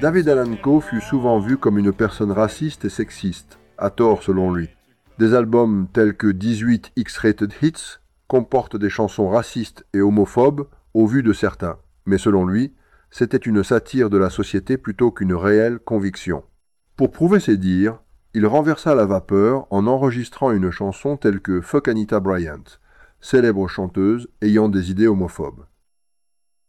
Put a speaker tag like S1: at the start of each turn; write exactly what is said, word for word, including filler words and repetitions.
S1: David Allan Coe fut souvent vu comme une personne raciste et sexiste, à tort selon lui. Des albums tels que dix-huit X-Rated Hits comportent des chansons racistes et homophobes au vu de certains, mais selon lui, c'était une satire de la société plutôt qu'une réelle conviction. Pour prouver ses dires, il renversa la vapeur en enregistrant une chanson telle que Fuck Anita Bryant, célèbre chanteuse ayant des idées homophobes.